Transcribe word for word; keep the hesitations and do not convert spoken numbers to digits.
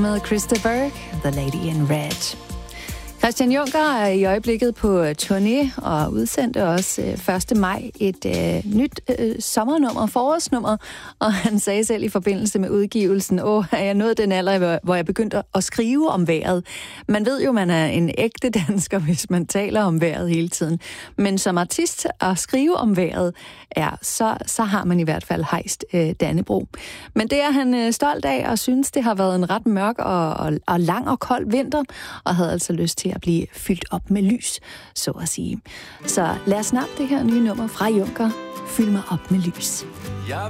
Med Christopher, The Lady in Red. Christian Juncker er i øjeblikket på turné og udsendte også første maj et øh, nyt øh, sommernummer, forårsnummer, og han sagde selv i forbindelse med udgivelsen, åh, er jeg nået den alder, hvor jeg begyndte at skrive om vejret. Man ved jo, man er en ægte dansker, hvis man taler om vejret hele tiden. Men som artist at skrive om vejret, ja, så, så har man i hvert fald hejst øh, Dannebrog. Men det er han øh, stolt af, og synes, det har været en ret mørk og, og, og lang og kold vinter, og havde altså lyst til at blive fyldt op med lys, så at sige. Så lad os snappe det her nye nummer fra Juncker. Fyld mig op med lys. Jeg